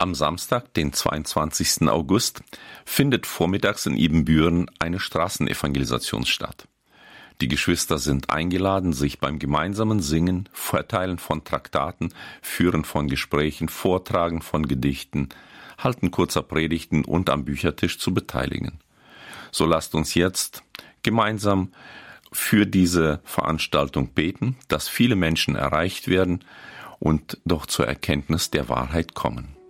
Am Samstag, den 22. August, findet vormittags in Ibbenbüren eine Straßenevangelisation statt. Die Geschwister sind eingeladen, sich beim gemeinsamen Singen, Verteilen von Traktaten, Führen von Gesprächen, Vortragen von Gedichten, Halten kurzer Predigten und am Büchertisch zu beteiligen. So lasst uns jetzt gemeinsam für diese Veranstaltung beten, dass viele Menschen erreicht werden und doch zur Erkenntnis der Wahrheit kommen.